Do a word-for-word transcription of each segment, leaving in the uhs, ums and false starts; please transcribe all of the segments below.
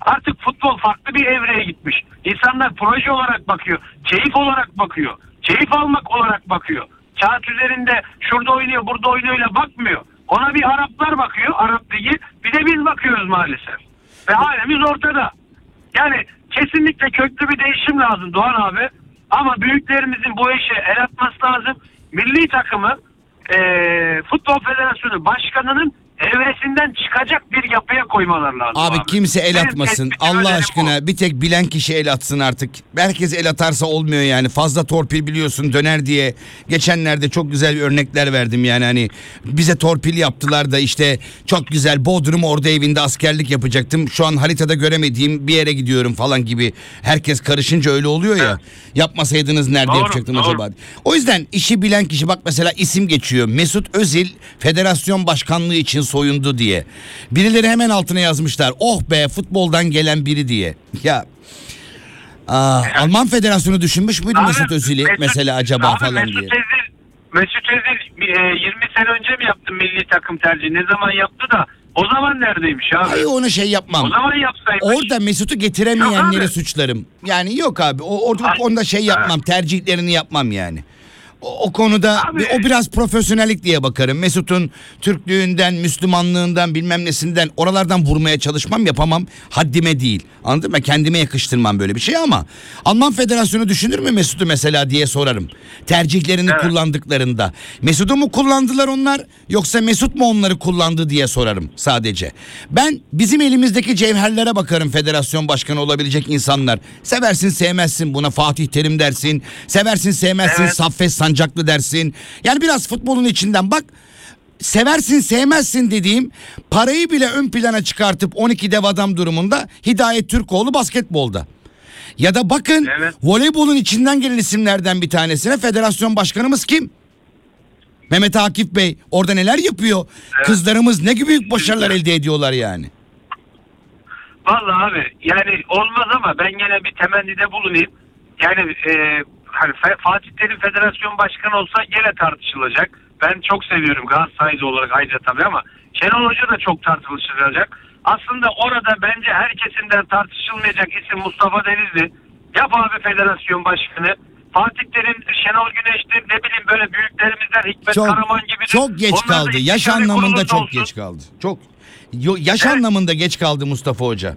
Artık futbol farklı bir evreye gitmiş. İnsanlar proje olarak bakıyor. Keyif olarak bakıyor. Keyif almak olarak bakıyor. Kağıt üzerinde şurada oynuyor, burada oynuyor'yla bakmıyor. Ona bir Araplar bakıyor, Arap Ligi. Bir de biz bakıyoruz maalesef. Ve halimiz ortada. Yani kesinlikle köklü bir değişim lazım Doğan abi. Ama büyüklerimizin bu işe el atması lazım. Milli takımı e, Futbol Federasyonu Başkanı'nın evresinden çıkacak bir yapıya koymalar lazım. Abi, abi. kimse el Benim atmasın. Allah aşkına bu. Bir tek bilen kişi el atsın artık. Herkes el atarsa olmuyor yani. Fazla torpil biliyorsun döner diye. Geçenlerde çok güzel örnekler verdim yani hani bize torpil yaptılar da işte çok güzel Bodrum orada evinde askerlik yapacaktım. Şu an haritada göremediğim bir yere gidiyorum falan gibi. Herkes karışınca öyle oluyor ya. Evet. Yapmasaydınız nerede doğru, yapacaktım doğru. acaba? O yüzden işi bilen kişi bak mesela isim geçiyor. Mesut Özil Federasyon Başkanlığı için soyundu diye. Birileri hemen altına yazmışlar. Oh be futboldan gelen biri diye. Ya aa, evet. Alman Federasyonu düşünmüş müydü abi, Mesut Özil'i Mesut, mesela acaba abi, falan Mesut diye. Özil, Mesut Özil yirmi sene önce mi yaptı milli takım tercihi? Ne zaman yaptı da o zaman neredeymiş abi? Hayır onu şey yapmam. O zaman yapsaymış. Orada Mesut'u getiremeyenleri suçlarım. Yani yok abi. O orada Ay, onda şey yapmam. Evet. Tercihlerini yapmam yani. O, o konuda abi, o biraz profesyonellik diye bakarım. Mesut'un Türklüğünden, Müslümanlığından bilmem nesinden oralardan vurmaya çalışmam yapamam. Haddime değil. Anladın mı? Kendime yakıştırmam böyle bir şey ama Alman Federasyonu düşünür mü Mesut'u mesela diye sorarım. Tercihlerini evet. kullandıklarında. Mesut'u mu kullandılar onlar yoksa Mesut mu onları kullandı diye sorarım sadece. Ben bizim elimizdeki cevherlere bakarım federasyon başkanı olabilecek insanlar. Seversin sevmezsin buna Fatih Terim dersin. Seversin sevmezsin evet. Saffet Sancaklı dersin. Yani biraz futbolun içinden bak. Seversin sevmezsin dediğim parayı bile ön plana çıkartıp on iki dev adam durumunda Hidayet Türkoğlu basketbolda. Ya da bakın evet. voleybolun içinden gelen isimlerden bir tanesine federasyon başkanımız kim? Mehmet Akif Bey orada neler yapıyor? Evet. Kızlarımız ne gibi büyük başarılar evet. elde ediyorlar yani. Vallahi abi yani olmaz ama ben gene bir temennide bulunayım. Yani e, hani Fatih Terim Federasyon Başkanı olsa gene tartışılacak. Ben çok seviyorum Galatasaraylı olarak ayrıca tabii ama Şenol Hoca da çok tartışılacak. Aslında orada bence herkesinden tartışılmayacak isim Mustafa Denizli. Yap abi federasyon başkanı. Fatih Terim, Şenol Güneş'tir, ne bileyim böyle büyüklerimizden Hikmet çok, Karaman gibi. Çok geç onlar kaldı. Yaş anlamında çok olsun. geç kaldı. Çok yaş evet. anlamında geç kaldı Mustafa Hoca.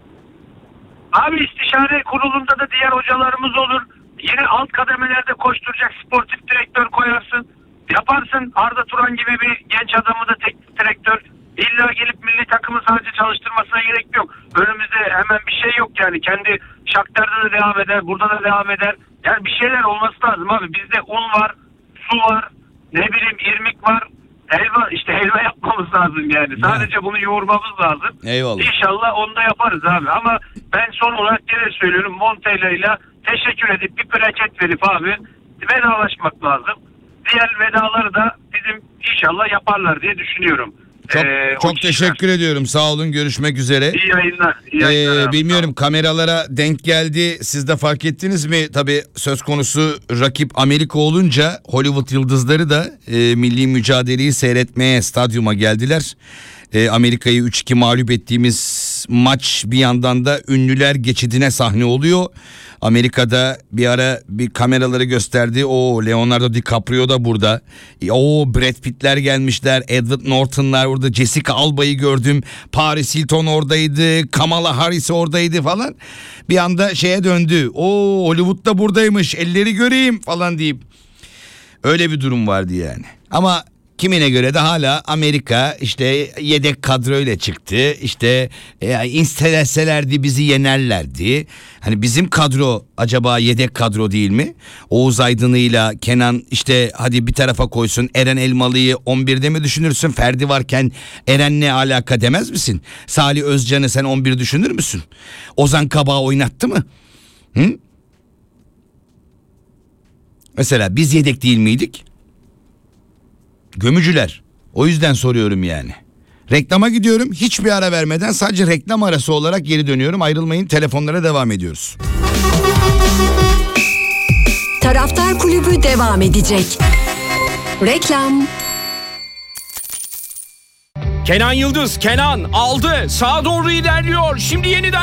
Abi istişare kurulunda da diğer hocalarımız olur. Yine alt kademelerde koşturacak sportif direktör koyarsın. Yaparsın Arda Turan gibi bir genç adamı da teknik direktör. İlla gelip milli takımı sadece çalıştırmasına gerek yok. Önümüzde hemen bir şey yok yani. Kendi Shakhtar'da da devam eder, burada da devam eder. Yani bir şeyler olması lazım abi. Bizde un var, su var, ne bileyim irmik var. Helva, işte helva yapmamız lazım yani. Sadece bunu yoğurmamız lazım. Eyvallah. İnşallah onu da yaparız abi. Ama ben son olarak gene söylüyorum. Montella ile teşekkür edip bir plaket verip abi vedalaşmak lazım. Diğer vedaları da bizim inşallah yaparlar diye düşünüyorum. Çok ee, çok teşekkür ediyorum. Sağ olun. Görüşmek üzere. İyi yayınlar. İyi yayınlar ee, bilmiyorum kameralara denk geldi. Siz de fark ettiniz mi? Tabii söz konusu rakip Amerika olunca Hollywood yıldızları da e, milli mücadeleyi seyretmeye stadyuma geldiler. E, Amerika'yı üç iki mağlup ettiğimiz maç bir yandan da ünlüler geçidine sahne oluyor. Amerika'da bir ara bir kameraları gösterdi. O Leonardo DiCaprio da burada. O Brad Pitt'ler gelmişler. Edward Norton'lar orada. Jessica Alba'yı gördüm. Paris Hilton oradaydı. Kamala Harris oradaydı falan. Bir anda şeye döndü. O Hollywood da buradaymış. Elleri göreyim falan deyip. Öyle bir durum vardı yani. Ama kimine göre de hala Amerika işte yedek kadroyla çıktı. İşte e, isteleselerdi bizi yenerlerdi. Hani bizim kadro acaba yedek kadro değil mi? Oğuz Aydın'ıyla Kenan işte hadi bir tarafa koysun. Eren Elmalı'yı on birde mi düşünürsün? Ferdi varken Eren'le alaka demez misin? Salih Özcan'ı sen on bir düşünür müsün? Ozan Kabak'ı oynattı mı? Hı? Mesela biz yedek değil miydik? Gömücüler. O yüzden soruyorum yani. Reklama gidiyorum. Hiçbir ara vermeden sadece reklam arası olarak geri dönüyorum. Ayrılmayın. Telefonlara devam ediyoruz. Taraftar Kulübü devam edecek. Reklam. Kenan Yıldız, Kenan aldı. Sağa doğru ilerliyor. Şimdi yeniden